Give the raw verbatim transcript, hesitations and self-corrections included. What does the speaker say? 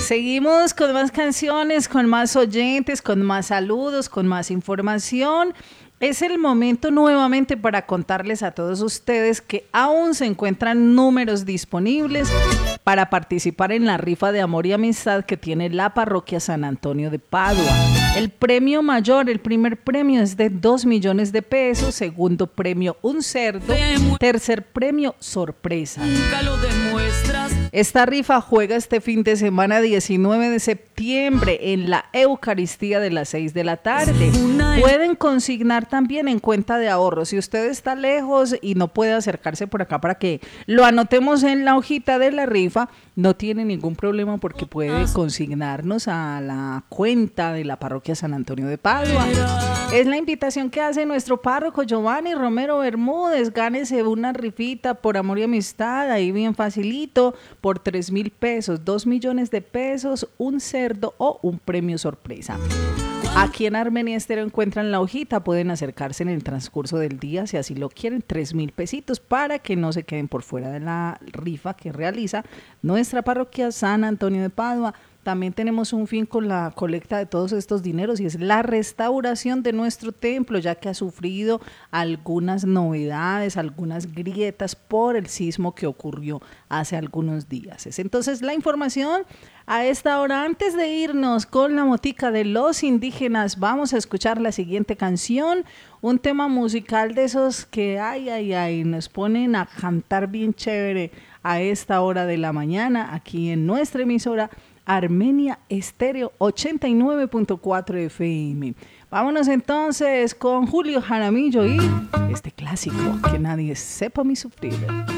Seguimos con más canciones, con más oyentes, con más saludos, con más información. Es el momento nuevamente para contarles a todos ustedes que aún se encuentran números disponibles para participar en la rifa de amor y amistad que tiene la parroquia San Antonio de Padua. El premio mayor, el primer premio es de dos millones de pesos, segundo premio un cerdo, tercer premio sorpresa. Nunca lo demuestras. Esta rifa juega este fin de semana diecinueve de septiembre en la Eucaristía de las seis de la tarde. Pueden consignar también en cuenta de ahorro. Si usted está lejos y no puede acercarse por acá para que lo anotemos en la hojita de la rifa, no tiene ningún problema porque puede consignarnos a la cuenta de la parroquia San Antonio de Padua. Es la invitación que hace nuestro párroco Giovanni Romero Bermúdez. Gánese una rifita por amor y amistad, ahí bien facilito, por tres mil pesos, dos millones de pesos, un cerdo o un premio sorpresa. Aquí en Armenia Estéreo encuentran la hojita, pueden acercarse en el transcurso del día si así lo quieren, tres mil pesitos para que no se queden por fuera de la rifa que realiza nuestra parroquia San Antonio de Padua. También tenemos un fin con la colecta de todos estos dineros y es la restauración de nuestro templo, ya que ha sufrido algunas novedades, algunas grietas por el sismo que ocurrió hace algunos días. Entonces la información a esta hora, antes de irnos con la motica de los indígenas, vamos a escuchar la siguiente canción, un tema musical de esos que ay, ay, ay, nos ponen a cantar bien chévere a esta hora de la mañana aquí en nuestra emisora Armenia Estéreo ochenta y nueve punto cuatro F M. Vámonos entonces con Julio Jaramillo y este clásico, Que nadie sepa mi sufrir.